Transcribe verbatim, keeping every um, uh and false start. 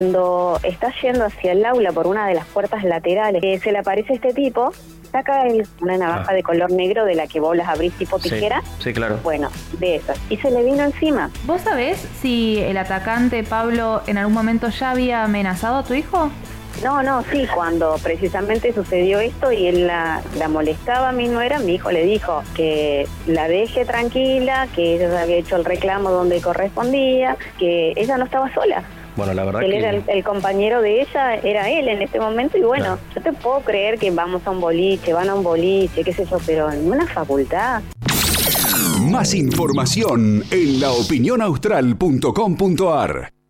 Cuando está yendo hacia el aula por una de las puertas laterales, eh, se le aparece este tipo, saca el, una navaja ah. de color negro de la que vos las abrís tipo tijera. Sí, sí, claro. Bueno, de esas. Y se le vino encima. ¿Vos sabés si el atacante, Pablo, en algún momento ya había amenazado a tu hijo? No, no, sí, cuando precisamente sucedió esto y él la, la molestaba a mi nuera, mi hijo le dijo que la deje tranquila, que ella había hecho el reclamo donde correspondía, que ella no estaba sola. Bueno, la verdad él que... era el, el compañero de ella, era él en este momento, y bueno, claro. Yo te puedo creer que vamos a un boliche, van a un boliche, qué sé yo, pero en una facultad. Más información en la opinión austral punto com punto a r.